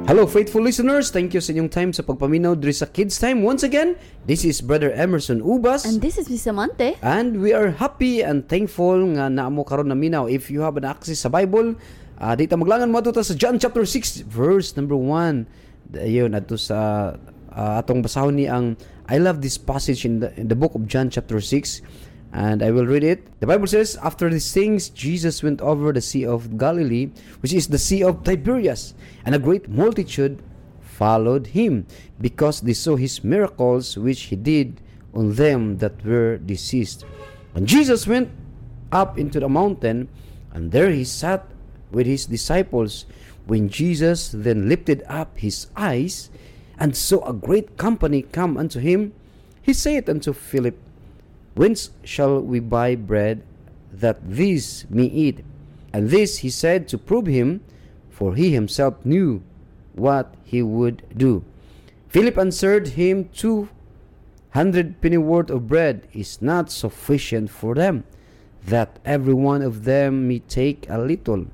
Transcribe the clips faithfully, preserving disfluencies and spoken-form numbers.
Hello faithful listeners, thank you sa inyong time sa pagpaminaw diri sa Kids Time. Once again, this is Brother Emerson Ubas. And this is Miss Amante. And we are happy and thankful nga naamo karon na minaw. If you have an access sa Bible, uh, dito maglangan mo ito sa John chapter six, verse number one. Ayun, ato sa uh, atong basahon ni ang I love this passage in the, in the book of John chapter six. And I will read it. The Bible says, after these things, Jesus went over the Sea of Galilee, which is the Sea of Tiberias, and a great multitude followed him, because they saw his miracles which he did on them that were diseased. And Jesus went up into the mountain, and there he sat with his disciples. When Jesus then lifted up his eyes, and saw a great company come unto him, he said unto Philip, Whence shall we buy bread that these may eat? And this he said to prove him, for he himself knew what he would do. Philip answered him, Two hundred pennyworth of bread is not sufficient for them, that every one of them may take a little.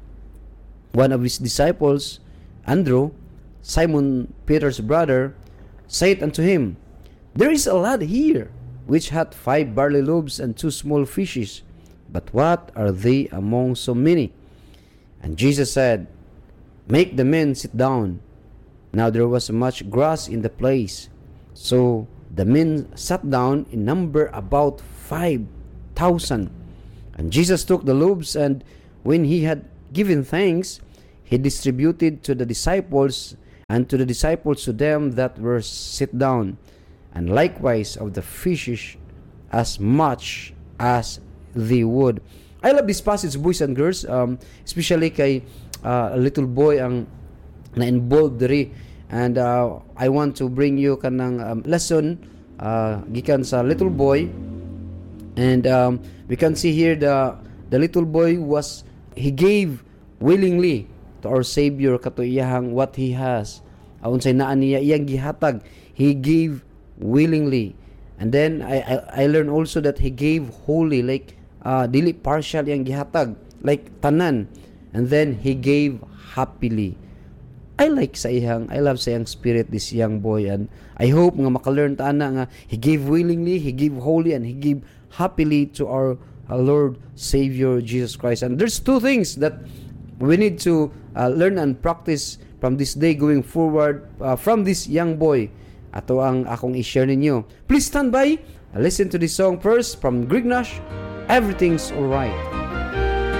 One of his disciples, Andrew, Simon Peter's brother, said unto him, There is a lad here, which hath five barley loaves and two small fishes, but what are they among so many? And Jesus said, Make the men sit down. Now there was much grass in the place. So the men sat down in number about five thousand. And Jesus took the loaves, and when he had given thanks, he distributed to the disciples, and to the disciples to them that were sit down, and likewise of the fishes as much as they would. I love this passage, boys and girls, um, especially kay uh, a little boy ang na-involved diri. And uh, I want to bring you kanang um, lesson uh, gikan sa little boy. And um, we can see here the the little boy was, he gave willingly to our Savior kato iyahang what he has. Aun say naa niya iyang gihatag, he gave willingly. And then I, I I learned also that he gave wholly, like uh, dili partial yang gihatag, like tanan. And then he gave happily. I like sa iyang, I love sa iyang spirit, this young boy, and I hope nga makalearn ta na nga he gave willingly, he gave wholly, and he gave happily to our, our Lord Savior Jesus Christ. And there's two things that we need to uh, learn and practice from this day going forward uh, from this young boy. Ato ang akong i-share ninyo. Please stand by. Listen to this song first from Greg Nash, Everything's Alright.